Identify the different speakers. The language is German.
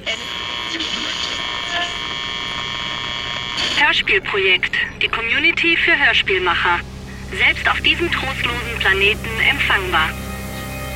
Speaker 1: Hörspielprojekt, die Community für Hörspielmacher. Selbst auf diesem trostlosen Planeten empfangbar.